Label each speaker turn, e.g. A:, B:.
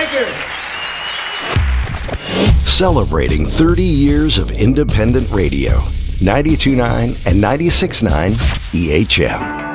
A: Thank you.
B: Celebrating 30 years of independent radio. 92.9 and 96.9 EHM.